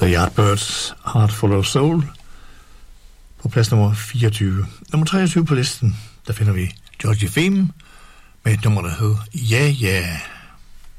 The Yardbirds, Heart Full of Soul, på plads nummer 24. Nummer 23 på listen, der finder vi Georgie Fame med et nummer, der hedder Ja, ja.